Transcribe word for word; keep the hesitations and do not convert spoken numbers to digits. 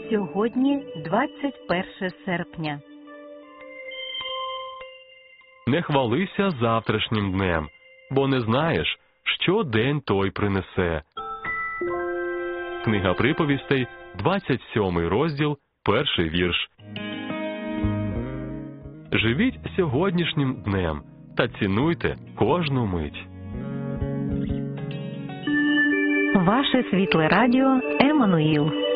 Сьогодні двадцять перше серпня. Не хвалися завтрашнім днем, бо не знаєш, що день той принесе. Книга приповістей, двадцять сьомий розділ, перший вірш. Живіть сьогоднішнім днем та цінуйте кожну мить. Ваше світле радіо Еммануїл.